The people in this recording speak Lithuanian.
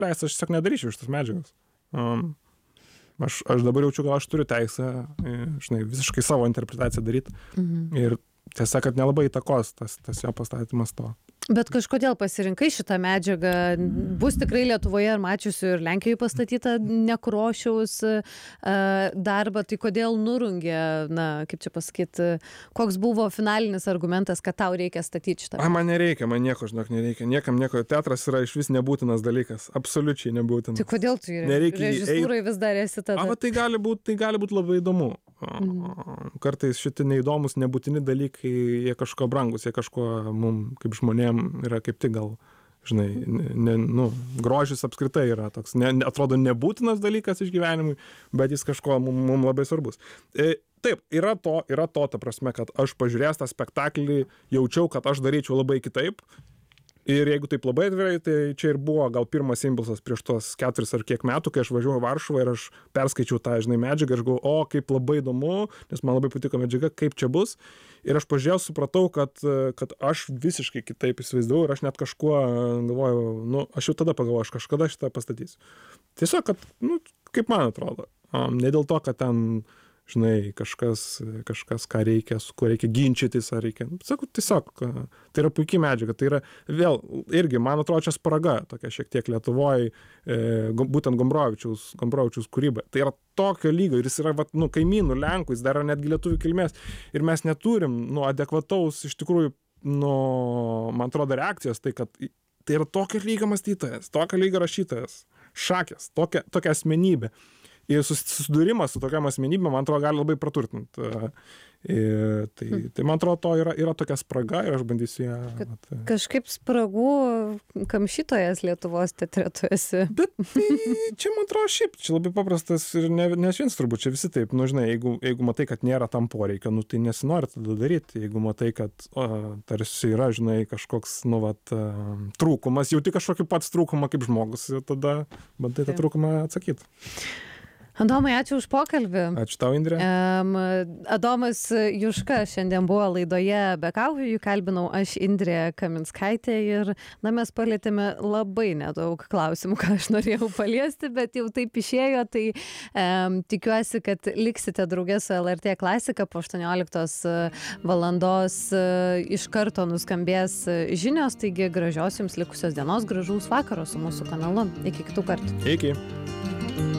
leist, aš tiesiog nedaryčiau šitas medžiagas. Aš dabar jaučiu, gal aš turiu teisę, žinai, visiškai savo interpretaciją daryti. Ir tiesa, kad nelabai įtakos tas jo pastatymas to. Bet kažkodėl pasirinkai šitą medžiagą, bus tikrai Lietuvoje ir mačiusiu ir Lenkijoje pastatyta Nekrošiaus darbą, tai kodėl nurungė, na, kaip čia pasakyti, koks buvo finalinis argumentas, kad tau reikia statyti šitą? Man nereikia, man nieko, žinok, nereikia, niekam nieko, teatras yra iš vis nebūtinas dalykas, absoliučiai nebūtinas. Tai kodėl tu režisūrai vis dar esi tada? Tai gali būt labai įdomu. Kartais šitie neįdomus, nebūtini dalykai, jie kažko brangus, jie kažko mums kaip žmonėm yra kaip tik gal, žinai, grožis apskritai yra toks, atrodo nebūtinas dalykas išgyvenimui, bet jis kažko mums labai svarbus. Taip, yra to, ta prasme, kad aš pažiūrėjęs tą spektaklį, jaučiau, kad aš daryčiau labai kitaip. Ir jeigu taip labai atvirai, tai čia ir buvo gal pirmas impulsas prieš tos 4 ar kiek metų, kai aš važiuoju į Varšuvą ir aš perskaičiau tą, žinai, medžiagą ir galvojau, kaip labai įdomu, nes man labai patiko medžiaga, kaip čia bus. Ir aš pažiūrėjau, supratau, kad aš visiškai kitaip įsivaizdavau ir aš net kažkuo galvojau, aš jau tada pagalvojau, aš kažkada šitą pastatysiu. Tiesiog, kad, kaip man atrodo, ne dėl to, kad ten, žinai, kažkas, ką reikia, su kuo reikia ginčytis, ar reikia. Sakau, tiesiog, tai yra puikiai medžiaga. Tai yra vėl, irgi, man atrodo, čia spraga tokia šiek tiek Lietuvoje, būtent Gombrovičiaus kūryba. Tai yra tokio lygio ir jis yra, kaimynų Lenkų, jis dar yra netgi lietuvių kilmės. Ir mes neturim, adekvataus, iš tikrųjų, man atrodo, reakcijos, tai kad tai yra tokio lygio mąstytojas, tokio lygio rašytojas, šakės, tokia asmenybė. Ir susidūrimas su tokiam asmenybėm, man atrodo, gali labai praturtinti. Tai man atrodo, to yra tokia spraga ir aš bandysiu ją... Kažkaip spragų kamšytojas Lietuvos teatre tu esi. Bet čia, man atrodo, šiaip, čia labai paprastas ir ne vienas turbūt, čia visi taip, žinai, jeigu matai, kad nėra tam poreikio, tai nesinori tada daryti. Jeigu matai, kad tarsi yra, žinai, kažkoks, trūkumas, jauti kažkokį pats trūkumą kaip žmogus, tada bandai tą trūkumą atsakyti. Adomai, ačiū už pokalbį. Ačiū tau, Indrė. Adomas Juška šiandien buvo laidoje Be kaukių, jį kalbinau aš, Indrė Kaminskaitė, ir mes palietėme labai nedaug klausimų, ką aš norėjau paliesti, bet jau taip išėjo, tai tikiuosi, kad liksite drauge su LRT Klasika po 18 valandos iš karto nuskambės žinios, taigi gražios jums likusios dienos, gražaus vakaro su mūsų kanalu. Iki kitų kartų. Iki.